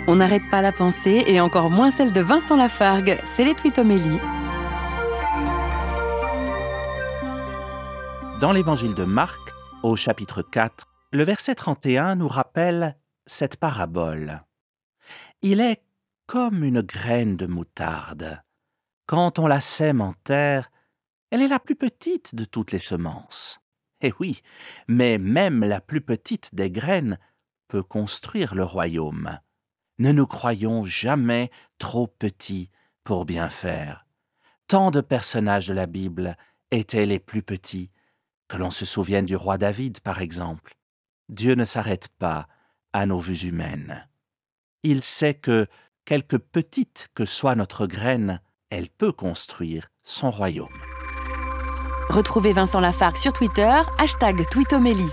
On n'arrête pas la pensée et encore moins celle de Vincent Lafargue. C'est les Twitomélies. Dans l'évangile de Marc, au chapitre 4, le verset 31 nous rappelle cette parabole. Il est comme une graine de moutarde. Quand on la sème en terre, elle est la plus petite de toutes les semences. Eh oui, mais même la plus petite des graines peut construire le royaume. Ne nous croyons jamais trop petits pour bien faire. Tant de personnages de la Bible étaient les plus petits, que l'on se souvienne du roi David, par exemple. Dieu ne s'arrête pas à nos vues humaines. Il sait que, quelque petite que soit notre graine, elle peut construire son royaume. Retrouvez Vincent Lafargue sur Twitter, #Twitomélie.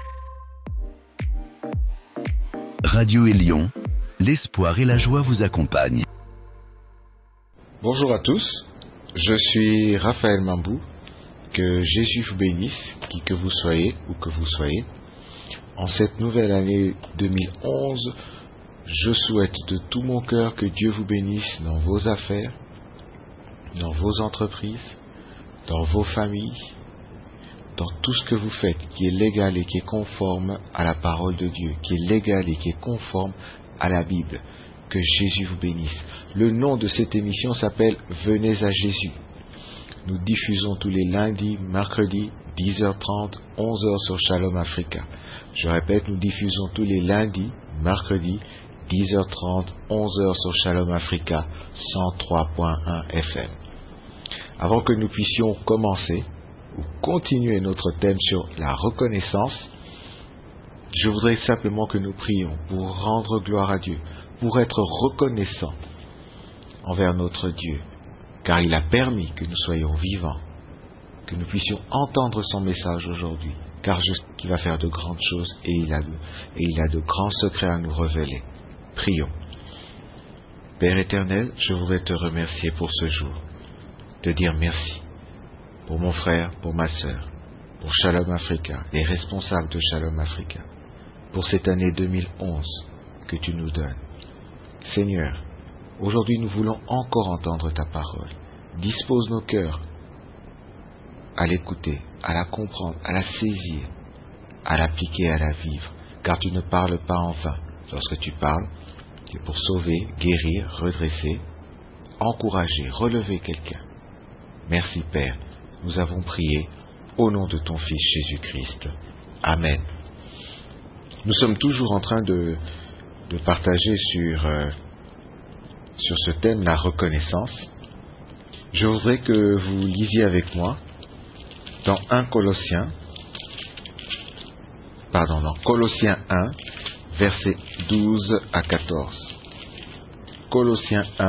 Radio Élion, l'espoir et la joie vous accompagnent. Bonjour à tous, je suis Raphaël Mambou. Que Jésus vous bénisse, qui que vous soyez, où que vous soyez. En cette nouvelle année 2011, je souhaite de tout mon cœur que Dieu vous bénisse dans vos affaires, dans vos entreprises, dans vos familles, dans tout ce que vous faites, qui est légal et qui est conforme à la parole de Dieu, qui est légal et qui est conforme à la Bible. Que Jésus vous bénisse. Le nom de cette émission s'appelle « Venez à Jésus ». Nous diffusons tous les lundis, mercredis, 10h30, 11h sur Shalom Africa. Je répète, nous diffusons tous les lundis, mercredis, 10h30, 11h sur Shalom Africa, 103.1 FM. Avant que nous puissions commencer ou continuer notre thème sur la reconnaissance, je voudrais simplement que nous prions pour rendre gloire à Dieu, pour être reconnaissants envers notre Dieu. Car il a permis que nous soyons vivants, que nous puissions entendre son message aujourd'hui, car je sais qu'il va faire de grandes choses et il a de grands secrets à nous révéler. Prions. Père éternel, je voudrais te remercier pour ce jour, te dire merci pour mon frère, pour ma sœur, pour Shalom Africa, les responsables de Shalom Africa, pour cette année 2011 que tu nous donnes. Seigneur, aujourd'hui, nous voulons encore entendre ta parole. Dispose nos cœurs à l'écouter, à la comprendre, à la saisir, à l'appliquer, à la vivre. Car tu ne parles pas en vain. Lorsque tu parles, c'est pour sauver, guérir, redresser, encourager, relever quelqu'un. Merci Père. Nous avons prié au nom de ton Fils Jésus-Christ. Amen. Nous sommes toujours en train de partager sur ce thème, la reconnaissance. Je voudrais que vous lisiez avec moi dans Colossiens 1, versets 12 à 14. Colossiens 1,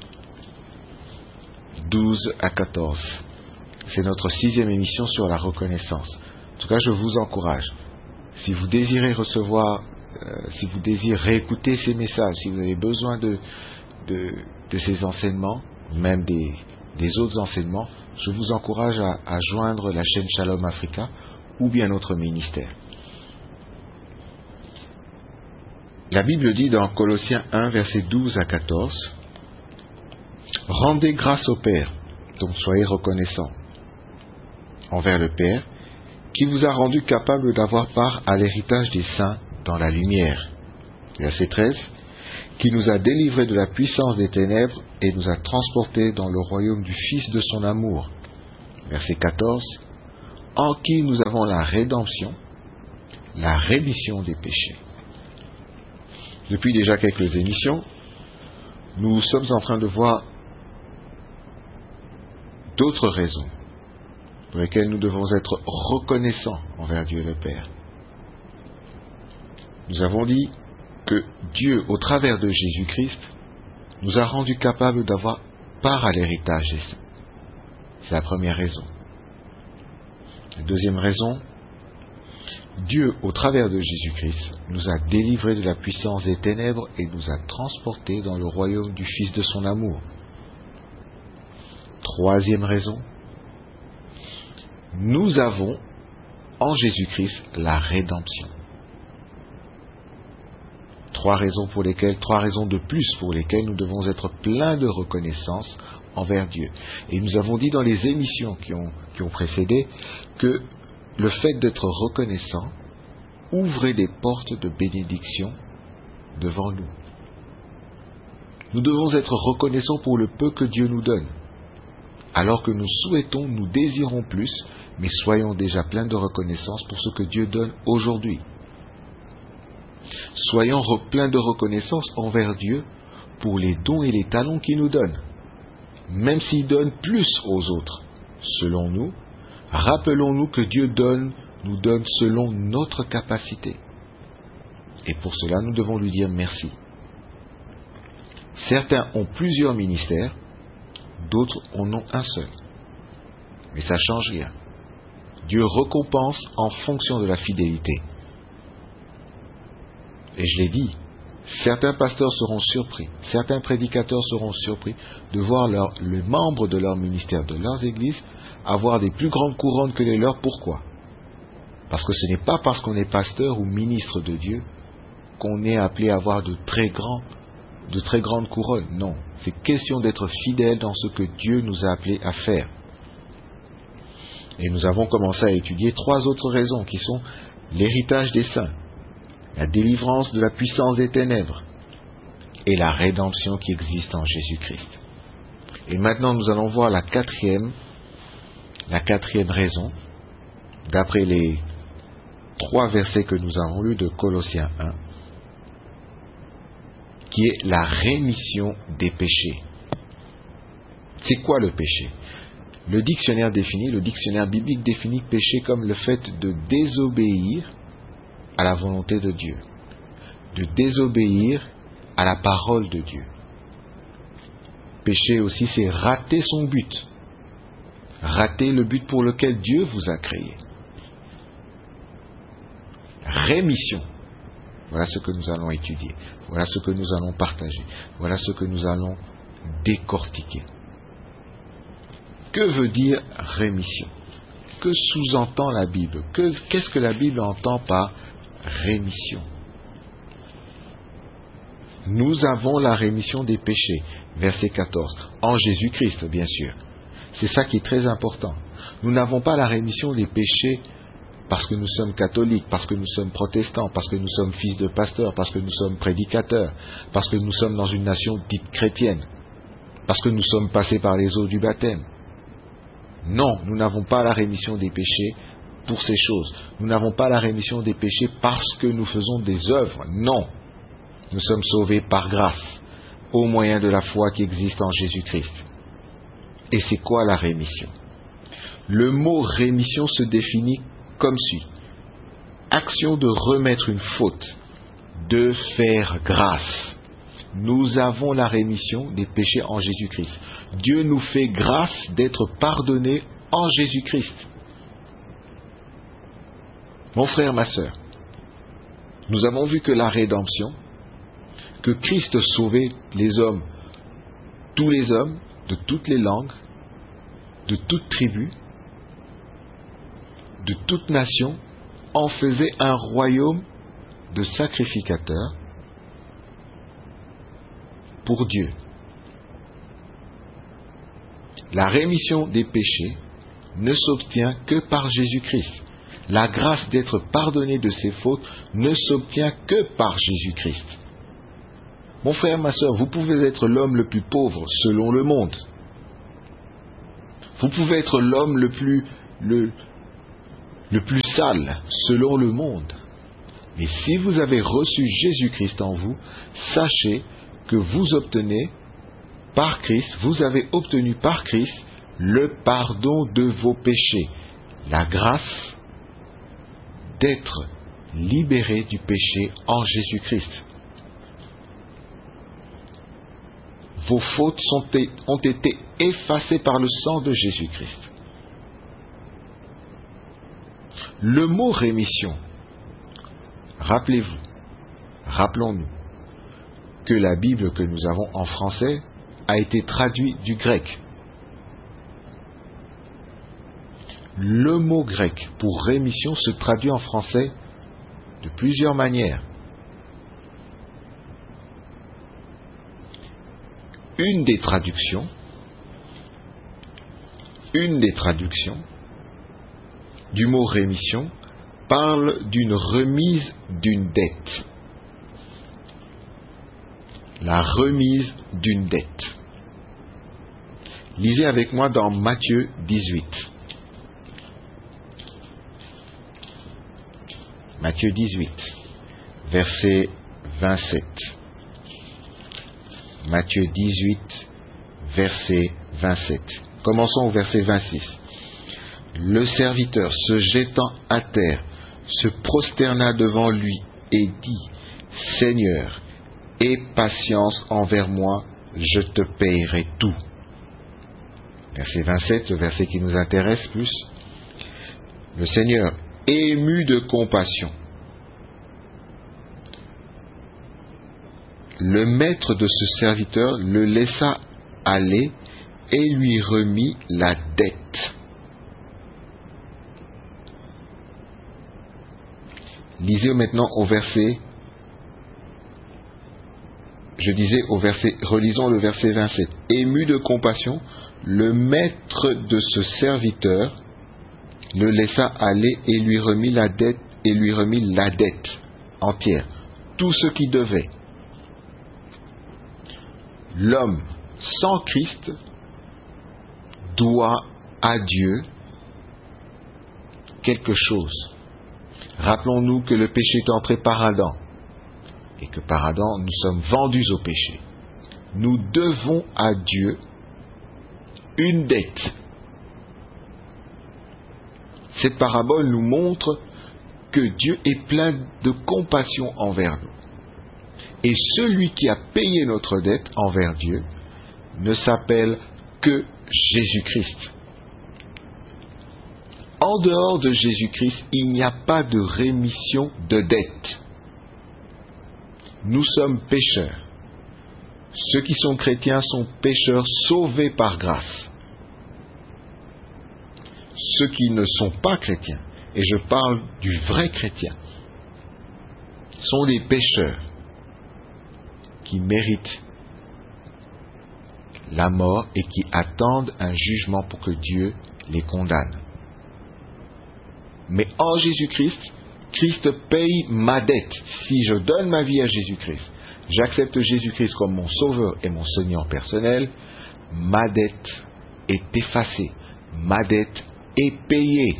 12 à 14. C'est notre 6e émission sur la reconnaissance. En tout cas, je vous encourage. Si vous désirez recevoir, si vous désirez réécouter ces messages, si vous avez besoin de ces enseignements, même des autres enseignements, je vous encourage à joindre la chaîne Shalom Africa ou bien notre ministère. La Bible dit dans Colossiens 1, versets 12 à 14, « Rendez grâce au Père, donc soyez reconnaissants envers le Père, qui vous a rendu capable d'avoir part à l'héritage des saints dans la lumière. » Verset 13, qui nous a délivrés de la puissance des ténèbres et nous a transportés dans le royaume du Fils de son amour. Verset 14, en qui nous avons la rédemption, la rémission des péchés. Depuis déjà quelques émissions, nous sommes en train de voir d'autres raisons pour lesquelles nous devons être reconnaissants envers Dieu le Père. Nous avons dit que Dieu, au travers de Jésus-Christ, nous a rendus capables d'avoir part à l'héritage des saints. C'est la première raison. La deuxième raison, Dieu, au travers de Jésus-Christ, nous a délivrés de la puissance des ténèbres et nous a transportés dans le royaume du Fils de son amour. Troisième raison, nous avons en Jésus-Christ la rédemption. Trois raisons de plus pour lesquelles nous devons être pleins de reconnaissance envers Dieu. Et nous avons dit dans les émissions qui ont précédé que le fait d'être reconnaissant ouvrait des portes de bénédiction devant nous. Nous devons être reconnaissants pour le peu que Dieu nous donne. Alors que nous désirons plus, mais soyons déjà pleins de reconnaissance pour ce que Dieu donne aujourd'hui. Soyons pleins de reconnaissance envers Dieu pour les dons et les talents qu'il nous donne. Même s'il donne plus aux autres, selon nous, rappelons-nous que Dieu nous donne selon notre capacité. Et pour cela, nous devons lui dire merci. Certains ont plusieurs ministères, d'autres en ont un seul. Mais ça ne change rien. Dieu récompense en fonction de la fidélité. Et je l'ai dit, certains pasteurs seront surpris, certains prédicateurs seront surpris de voir les membres de leur ministère, de leurs églises, avoir des plus grandes couronnes que les leurs. Pourquoi? Parce que ce n'est pas parce qu'on est pasteur ou ministre de Dieu qu'on est appelé à avoir de très grandes couronnes. Non, c'est question d'être fidèle dans ce que Dieu nous a appelés à faire. Et nous avons commencé à étudier trois autres raisons qui sont l'héritage des saints, la délivrance de la puissance des ténèbres et la rédemption qui existe en Jésus-Christ. Et maintenant nous allons voir la quatrième raison, d'après les 3 versets que nous avons lus de Colossiens 1, qui est la rémission des péchés. C'est quoi le péché? Le dictionnaire biblique définit péché comme le fait de désobéir à la volonté de Dieu, de désobéir à la parole de Dieu. Péché aussi, c'est rater son but, rater le but pour lequel Dieu vous a créé. Rémission, voilà ce que nous allons étudier, voilà ce que nous allons partager, voilà ce que nous allons décortiquer. Que veut dire rémission? Que sous-entend la Bible? Qu'est-ce que la Bible entend par rémission? Nous avons la rémission des péchés, verset 14, en Jésus-Christ, bien sûr. C'est ça qui est très important. Nous n'avons pas la rémission des péchés parce que nous sommes catholiques, parce que nous sommes protestants, parce que nous sommes fils de pasteurs, parce que nous sommes prédicateurs, parce que nous sommes dans une nation dite chrétienne, parce que nous sommes passés par les eaux du baptême. Non, nous n'avons pas la rémission des péchés pour ces choses. Nous n'avons pas la rémission des péchés parce que nous faisons des œuvres. Non, nous sommes sauvés par grâce, au moyen de la foi qui existe en Jésus-Christ. Et c'est quoi la rémission? Le mot rémission se définit comme suit. Action de remettre une faute, de faire grâce. Nous avons la rémission des péchés en Jésus-Christ. Dieu nous fait grâce d'être pardonnés en Jésus-Christ. Mon frère, ma sœur, nous avons vu que la rédemption, que Christ sauvait les hommes, tous les hommes, de toutes les langues, de toute tribu, de toute nation, en faisait un royaume de sacrificateurs pour Dieu. La rémission des péchés ne s'obtient que par Jésus-Christ. La grâce d'être pardonné de ses fautes ne s'obtient que par Jésus-Christ. Mon frère, ma sœur, vous pouvez être l'homme le plus pauvre selon le monde. Vous pouvez être l'homme le plus sale selon le monde. Mais si vous avez reçu Jésus-Christ en vous, sachez que vous obtenez par Christ, vous avez obtenu par Christ le pardon de vos péchés, la grâce d'être libéré du péché en Jésus-Christ. Vos fautes ont été effacées par le sang de Jésus-Christ. Le mot rémission, rappelons-nous que la Bible que nous avons en français a été traduite du grec. Le mot grec pour rémission se traduit en français de plusieurs manières. une des traductions du mot rémission parle d'une remise d'une dette. La remise d'une dette. Lisez avec moi dans Matthieu 18. Matthieu 18, verset 27. Matthieu 18, verset 27. Commençons au verset 26. Le serviteur, se jetant à terre, se prosterna devant lui et dit, « Seigneur, aie patience envers moi, je te payerai tout. » Verset 27, le verset qui nous intéresse plus. Le Seigneur, ému de compassion, le maître de ce serviteur le laissa aller et lui remit la dette. Lisez maintenant au verset, relisons le verset 27. Ému de compassion, le maître de ce serviteur le laissa aller et lui remit la dette entière, tout ce qu'il devait. L'homme sans Christ doit à Dieu quelque chose. Rappelons-nous que le péché est entré par Adam et que par Adam nous sommes vendus au péché. Nous devons à Dieu une dette. Cette parabole nous montre que Dieu est plein de compassion envers nous. Et celui qui a payé notre dette envers Dieu ne s'appelle que Jésus-Christ. En dehors de Jésus-Christ, il n'y a pas de rémission de dette. Nous sommes pécheurs. Ceux qui sont chrétiens sont pécheurs sauvés par grâce. Ceux qui ne sont pas chrétiens, et je parle du vrai chrétien, sont des pécheurs qui méritent la mort et qui attendent un jugement pour que Dieu les condamne. Mais en Jésus-Christ, Christ paye ma dette. Si je donne ma vie à Jésus-Christ, j'accepte Jésus-Christ comme mon sauveur et mon Seigneur personnel, ma dette est effacée, ma dette est payée.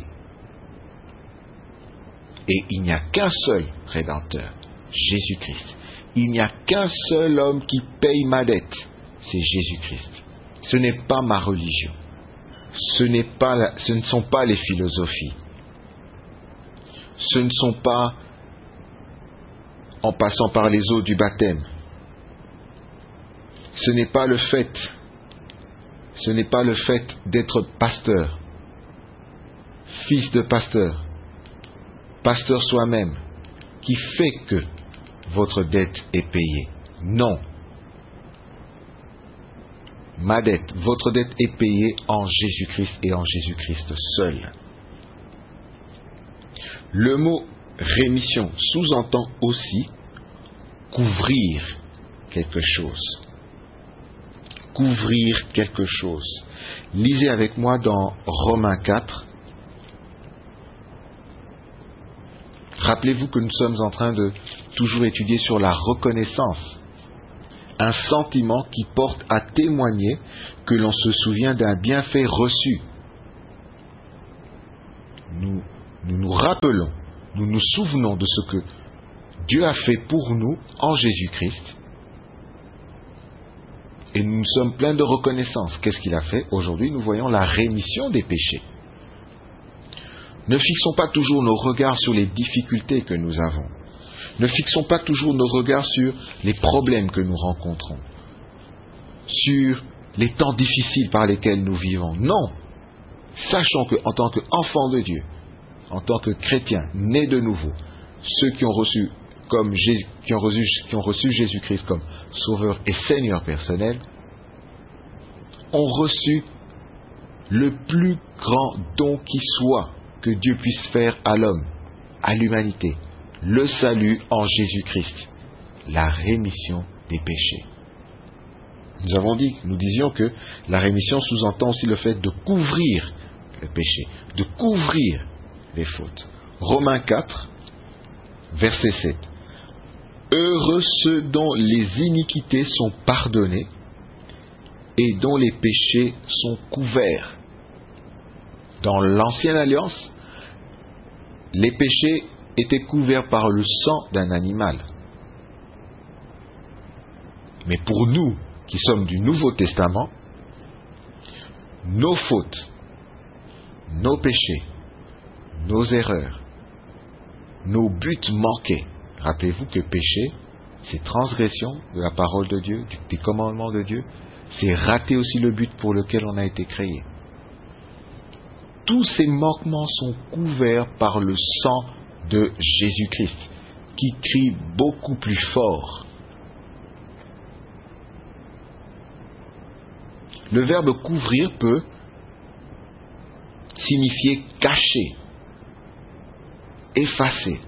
Et il n'y a qu'un seul Rédempteur, Jésus-Christ. Il n'y a qu'un seul homme qui paye ma dette, c'est Jésus-Christ. Ce n'est pas ma religion, ce ne sont pas les philosophies, ce ne sont pas en passant par les eaux du baptême, ce n'est pas le fait d'être pasteur, fils de pasteur, pasteur soi-même, qui fait que votre dette est payée. Non. Ma dette, votre dette est payée en Jésus-Christ et en Jésus-Christ seul. Le mot rémission sous-entend aussi couvrir quelque chose. Couvrir quelque chose. Lisez avec moi dans Romains 4. Rappelez-vous que nous sommes en train de toujours étudier sur la reconnaissance. Un sentiment qui porte à témoigner que l'on se souvient d'un bienfait reçu. Nous nous rappelons, nous nous souvenons de ce que Dieu a fait pour nous en Jésus-Christ. Et nous sommes pleins de reconnaissance. Qu'est-ce qu'il a fait? Aujourd'hui, nous voyons la rémission des péchés. Ne fixons pas toujours nos regards sur les difficultés que nous avons. Ne fixons pas toujours nos regards sur les problèmes que nous rencontrons, sur les temps difficiles par lesquels nous vivons. Non. Sachons qu'en tant qu'enfants de Dieu, en tant que chrétiens, nés de nouveau, ceux qui ont reçu Jésus-Christ comme Sauveur et Seigneur personnel, ont reçu le plus grand don qui soit que Dieu puisse faire à l'homme, à l'humanité, le salut en Jésus-Christ, la rémission des péchés. Nous disions que la rémission sous-entend aussi le fait de couvrir le péché, de couvrir les fautes. Romains 4, verset 7. Heureux ceux dont les iniquités sont pardonnées et dont les péchés sont couverts. Dans l'Ancienne Alliance, les péchés étaient couverts par le sang d'un animal. Mais pour nous, qui sommes du Nouveau Testament, nos fautes, nos péchés, nos erreurs, nos buts manqués. Rappelez-vous que péché, c'est transgression de la parole de Dieu, des commandements de Dieu, c'est rater aussi le but pour lequel on a été créé. Tous ces manquements sont couverts par le sang de Jésus-Christ, qui crie beaucoup plus fort. Le verbe couvrir peut signifier cacher, effacer.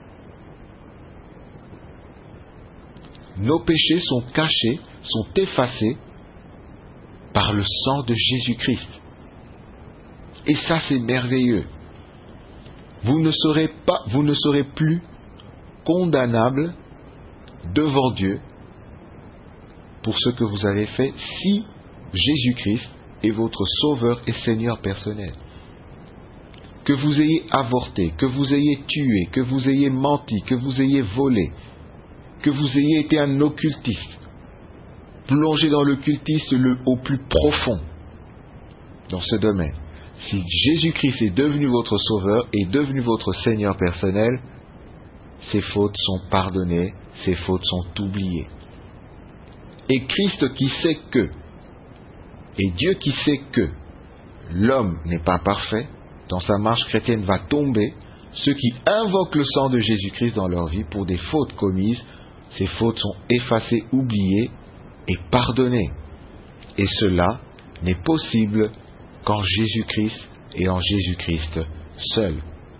Nos péchés sont cachés, sont effacés par le sang de Jésus-Christ. Et ça, c'est merveilleux. Vous ne serez plus condamnable devant Dieu pour ce que vous avez fait si Jésus-Christ est votre sauveur et Seigneur personnel. Que vous ayez avorté, que vous ayez tué, que vous ayez menti, que vous ayez volé, que vous ayez été un occultiste, plongé dans l'occultisme au plus profond dans ce domaine. Si Jésus-Christ est devenu votre sauveur et devenu votre Seigneur personnel, ses fautes sont pardonnées, ses fautes sont oubliées. Et Christ qui sait que, et Dieu qui sait que l'homme n'est pas parfait, dans sa marche chrétienne va tomber, ceux qui invoquent le sang de Jésus-Christ dans leur vie pour des fautes commises, ces fautes sont effacées, oubliées et pardonnées. Et cela n'est possible qu'en Jésus-Christ et en Jésus-Christ seul.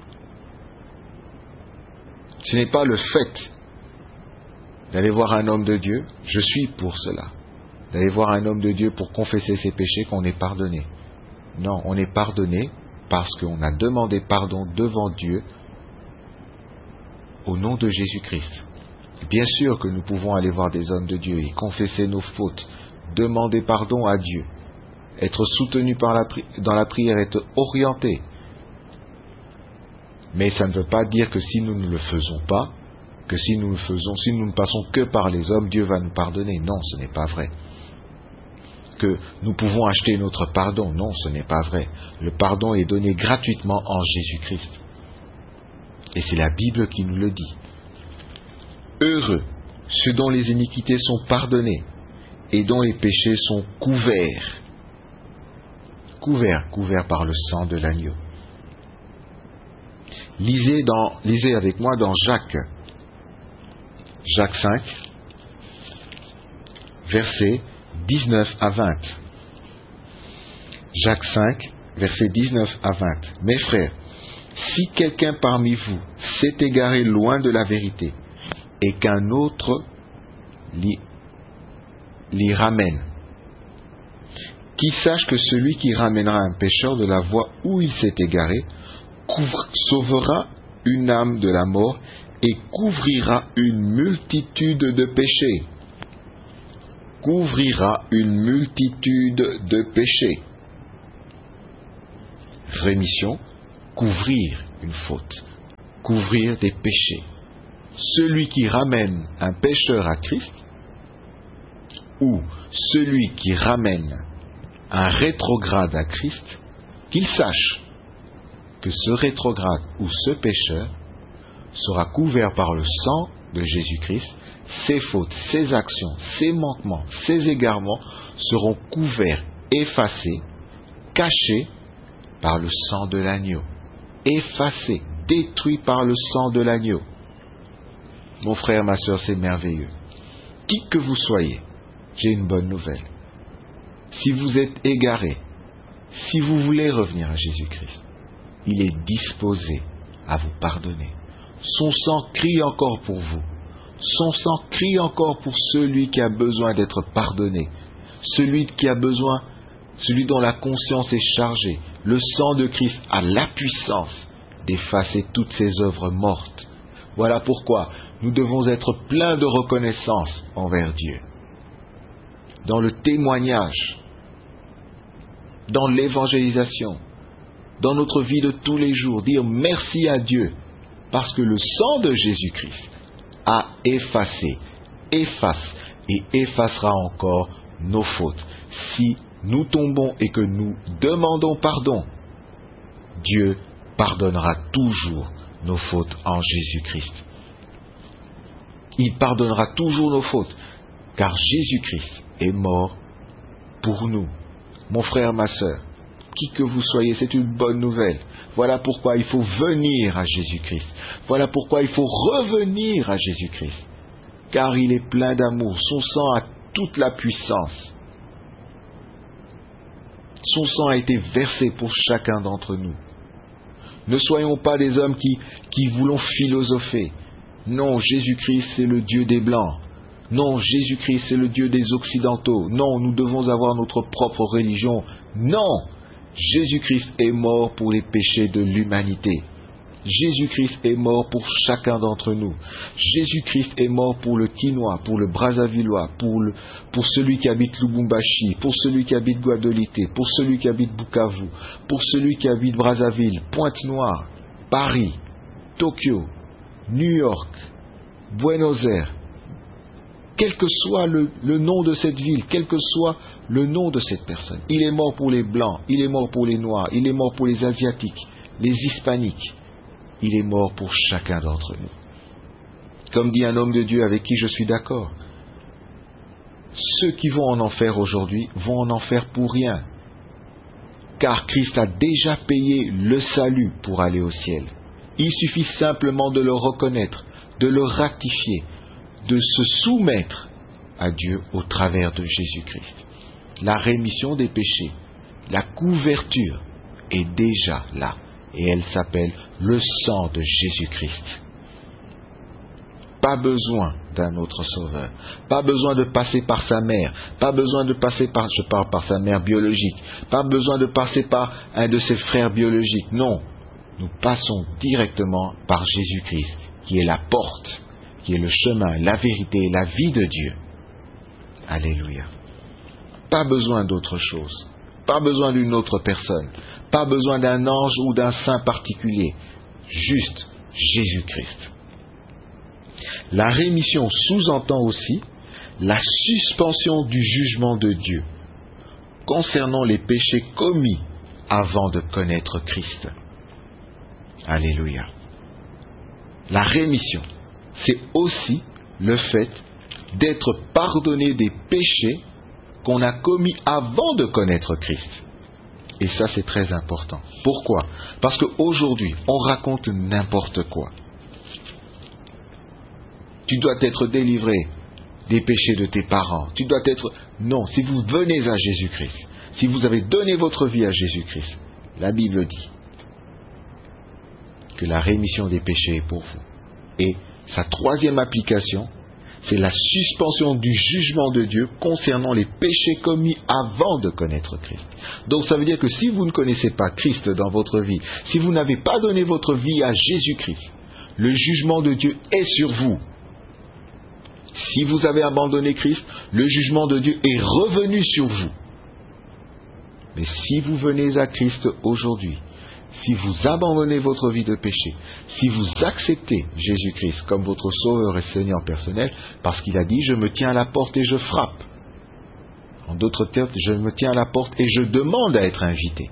Ce n'est pas le fait d'aller voir un homme de Dieu, je suis pour cela, d'aller voir un homme de Dieu pour confesser ses péchés qu'on est pardonné. Non, on est pardonné parce qu'on a demandé pardon devant Dieu au nom de Jésus-Christ. Bien sûr que nous pouvons aller voir des hommes de Dieu et confesser nos fautes, demander pardon à Dieu, être soutenu dans la prière, être orienté. Mais ça ne veut pas dire que si nous ne le faisons pas, que si nous ne passons que par les hommes, Dieu va nous pardonner. Non, ce n'est pas vrai. Que nous pouvons acheter notre pardon. Non, ce n'est pas vrai. Le pardon est donné gratuitement en Jésus-Christ. Et c'est la Bible qui nous le dit. Heureux ceux dont les iniquités sont pardonnées et dont les péchés sont couverts. Couverts par le sang de l'agneau. Lisez avec moi dans Jacques 5, versets 19 à 20. Jacques 5, versets 19 à 20. Mes frères, si quelqu'un parmi vous s'est égaré loin de la vérité et qu'un autre l'y ramène, qu'il sache que celui qui ramènera un pécheur de la voie où il s'est égaré sauvera une âme de la mort et couvrira une multitude de péchés. Couvrira une multitude de péchés. Rémission, couvrir une faute, couvrir des péchés. Celui qui ramène un pécheur à Christ ou celui qui ramène un rétrograde à Christ, qu'il sache que ce rétrograde ou ce pécheur sera couvert par le sang de Jésus-Christ. Ses fautes, ses actions, ses manquements, ses égarements seront couverts, effacés, cachés par le sang de l'agneau. Effacés, détruits par le sang de l'agneau. Mon frère, ma soeur, c'est merveilleux. Qui que vous soyez, j'ai une bonne nouvelle. Si vous êtes égaré, si vous voulez revenir à Jésus-Christ, il est disposé à vous pardonner. Son sang crie encore pour vous. Son sang crie encore pour celui qui a besoin d'être pardonné. celui qui a besoin, celui dont la conscience est chargée. Le sang de Christ a la puissance d'effacer toutes ces œuvres mortes. Voilà pourquoi nous devons être pleins de reconnaissance envers Dieu. Dans le témoignage, dans l'évangélisation, dans notre vie de tous les jours, dire merci à Dieu, parce que le sang de Jésus-Christ a effacé, efface et effacera encore nos fautes. Si nous tombons et que nous demandons pardon, Dieu pardonnera toujours nos fautes en Jésus-Christ. Il pardonnera toujours nos fautes, car Jésus-Christ est mort pour nous. Mon frère, ma sœur, qui que vous soyez, c'est une bonne nouvelle. Voilà pourquoi il faut venir à Jésus-Christ. Voilà pourquoi il faut revenir à Jésus-Christ. Car il est plein d'amour. Son sang a toute la puissance. Son sang a été versé pour chacun d'entre nous. Ne soyons pas des hommes qui voulons philosopher. Non, Jésus-Christ, c'est le Dieu des Blancs. Non, Jésus-Christ, c'est le Dieu des Occidentaux. Non, nous devons avoir notre propre religion. Non, Jésus-Christ est mort pour les péchés de l'humanité. Jésus-Christ est mort pour chacun d'entre nous. Jésus-Christ est mort pour le Quinois, pour le Brazzavillois, pour celui qui habite Lubumbashi, pour celui qui habite Guadeloupe, pour celui qui habite Bukavu, pour celui qui habite Brazzaville, Pointe-Noire, Paris, Tokyo, New York, Buenos Aires. Quel que soit le nom de cette ville, quel que soit le nom de cette personne. Il est mort pour les Blancs, il est mort pour les Noirs, il est mort pour les Asiatiques, les Hispaniques. Il est mort pour chacun d'entre nous. Comme dit un homme de Dieu avec qui je suis d'accord, ceux qui vont en enfer aujourd'hui vont en enfer pour rien, car Christ a déjà payé le salut pour aller au ciel. Il suffit simplement de le reconnaître, de le rectifier, de se soumettre à Dieu au travers de Jésus-Christ. La rémission des péchés, la couverture est déjà là, et elle s'appelle le sang de Jésus-Christ. Pas besoin d'un autre sauveur, pas besoin de passer par sa mère, pas besoin de passer par, je parle par sa mère biologique, pas besoin de passer par un de ses frères biologiques. Non, nous passons directement par Jésus-Christ, qui est la porte, qui est le chemin, la vérité et la vie de Dieu. Alléluia. Pas besoin d'autre chose, pas besoin d'une autre personne, pas besoin d'un ange ou d'un saint particulier, juste Jésus-Christ. La rémission sous-entend aussi la suspension du jugement de Dieu concernant les péchés commis avant de connaître Christ. Alléluia. La rémission, c'est aussi le fait d'être pardonné des péchés qu'on a commis avant de connaître Christ. Et ça, c'est très important. Pourquoi? Parce qu'aujourd'hui, on raconte n'importe quoi. Tu dois être délivré des péchés de tes parents. Tu dois être... Non, si vous venez à Jésus-Christ, si vous avez donné votre vie à Jésus-Christ, la Bible dit que la rémission des péchés est pour vous. Et sa troisième application, c'est la suspension du jugement de Dieu concernant les péchés commis avant de connaître Christ. Donc ça veut dire que si vous ne connaissez pas Christ dans votre vie, si vous n'avez pas donné votre vie à Jésus-Christ, le jugement de Dieu est sur vous. Si vous avez abandonné Christ, le jugement de Dieu est revenu sur vous. Mais si vous venez à Christ aujourd'hui, si vous abandonnez votre vie de péché, si vous acceptez Jésus-Christ comme votre sauveur et Seigneur personnel, parce qu'il a dit « je me tiens à la porte et je frappe ». En d'autres termes, je me tiens à la porte et je demande à être invité.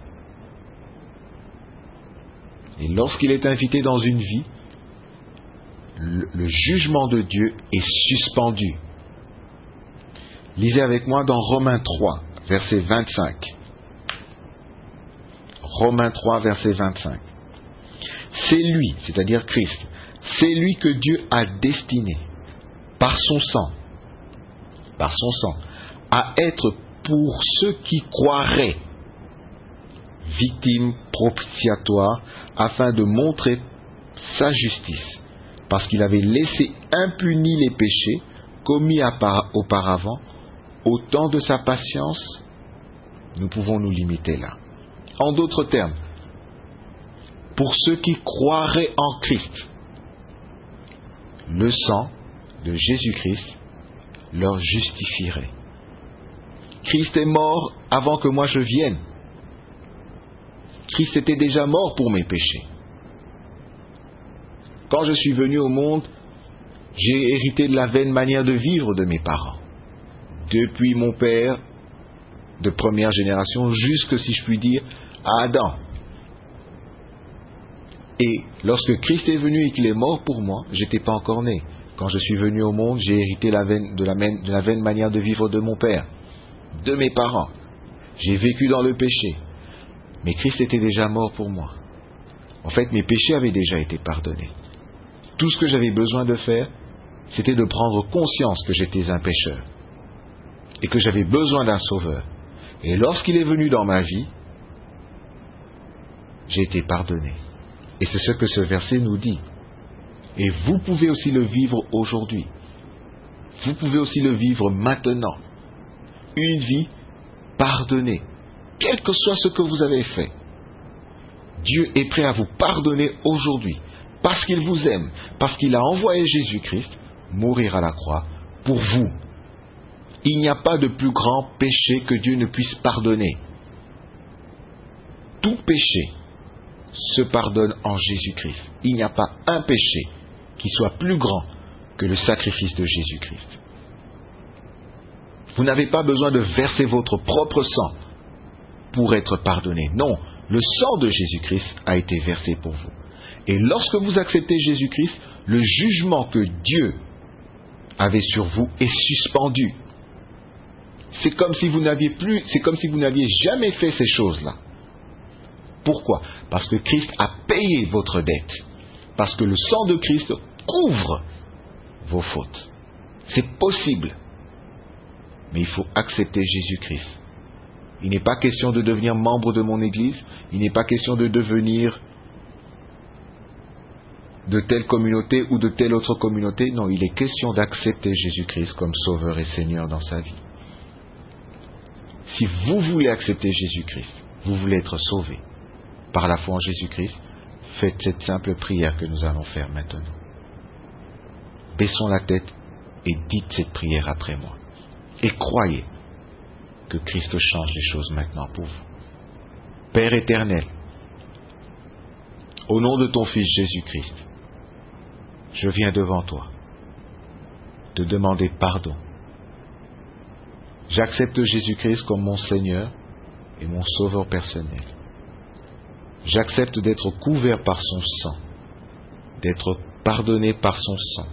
Et lorsqu'il est invité dans une vie, le jugement de Dieu est suspendu. Lisez avec moi dans Romains 3, verset 25. Romains 3, verset 25. C'est lui, c'est-à-dire Christ, c'est lui que Dieu a destiné, par son sang, à être pour ceux qui croiraient, victime propitiatoire, afin de montrer sa justice, parce qu'il avait laissé impunis les péchés commis auparavant, au temps de sa patience, nous pouvons nous limiter là. En d'autres termes, pour ceux qui croiraient en Christ, le sang de Jésus-Christ leur justifierait. Christ est mort avant que moi je vienne. Christ était déjà mort pour mes péchés. Quand je suis venu au monde, j'ai hérité de la vaine manière de vivre de mes parents. Depuis mon père de première génération jusque, si je puis dire, à Adam. Et lorsque Christ est venu et qu'il est mort pour moi, j'étais pas encore né. Quand je suis venu au monde, j'ai hérité de la vaine manière de vivre de mon père, de mes parents. J'ai vécu dans le péché. Mais Christ était déjà mort pour moi. En fait, mes péchés avaient déjà été pardonnés. Tout ce que j'avais besoin de faire, c'était de prendre conscience que j'étais un pécheur et que j'avais besoin d'un sauveur. Et lorsqu'il est venu dans ma vie, j'ai été pardonné. Et c'est ce que ce verset nous dit. Et vous pouvez aussi le vivre aujourd'hui. Vous pouvez aussi le vivre maintenant. Une vie pardonnée, quel que soit ce que vous avez fait. Dieu est prêt à vous pardonner aujourd'hui, parce qu'il vous aime, parce qu'il a envoyé Jésus-Christ mourir à la croix pour vous. Il n'y a pas de plus grand péché que Dieu ne puisse pardonner. Tout péché se pardonne en Jésus-Christ. Il n'y a pas un péché qui soit plus grand que le sacrifice de Jésus-Christ. Vous n'avez pas besoin de verser votre propre sang pour être pardonné. Non, le sang de Jésus-Christ a été versé pour vous. Et lorsque vous acceptez Jésus-Christ, le jugement que Dieu avait sur vous est suspendu. C'est comme si vous n'aviez jamais fait ces choses-là. Pourquoi? Parce que Christ a payé votre dette. Parce que le sang de Christ couvre vos fautes. C'est possible. Mais il faut accepter Jésus-Christ. Il n'est pas question de devenir membre de mon église. Il n'est pas question de devenir de telle communauté ou de telle autre communauté. Non, il est question d'accepter Jésus-Christ comme Sauveur et Seigneur dans sa vie. Si vous voulez accepter Jésus-Christ, vous voulez être sauvé par la foi en Jésus-Christ, faites cette simple prière que nous allons faire maintenant. Baissons la tête et dites cette prière après moi. Et croyez que Christ change les choses maintenant pour vous. Père éternel, au nom de ton Fils Jésus-Christ, je viens devant toi te demander pardon. J'accepte Jésus-Christ comme mon Seigneur et mon Sauveur personnel. J'accepte d'être couvert par son sang, d'être pardonné par son sang.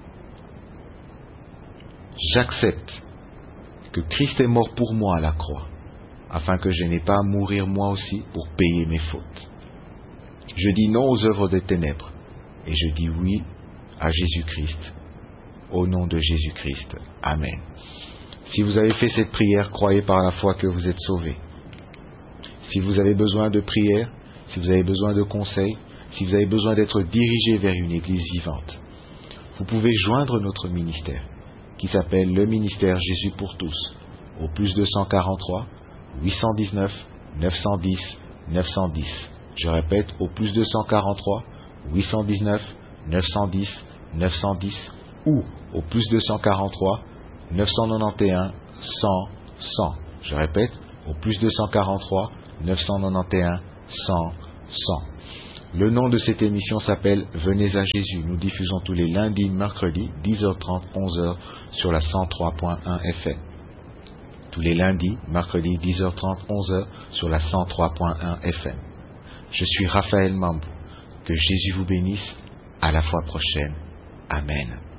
J'accepte que Christ est mort pour moi à la croix, afin que je n'ai pas à mourir moi aussi pour payer mes fautes. Je dis non aux œuvres des ténèbres, et je dis oui à Jésus-Christ, au nom de Jésus-Christ. Amen. Si vous avez fait cette prière, croyez par la foi que vous êtes sauvés. Si vous avez besoin de prière, si vous avez besoin de conseils, si vous avez besoin d'être dirigé vers une église vivante, vous pouvez joindre notre ministère, qui s'appelle le ministère Jésus pour tous, au +243 819 910 910. Je répète, au +243 819 910 910 ou au +243 991 100 100. Je répète, au +243 991 100 100. Le nom de cette émission s'appelle Venez à Jésus. Nous diffusons tous les lundis, mercredis, 10h30, 11h sur la 103.1 FM. Tous les lundis, mercredis, 10h30, 11h sur la 103.1 FM. Je suis Raphaël Mambou. Que Jésus vous bénisse. À la fois prochaine. Amen.